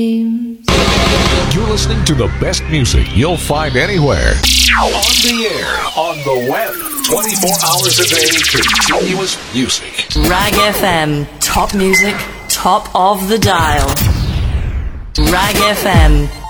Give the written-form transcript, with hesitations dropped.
You're listening to the best music you'll find anywhere. On the air, on the web, 24 hours a day, continuous music. Rag FM, top music, top of the dial. Rag FM,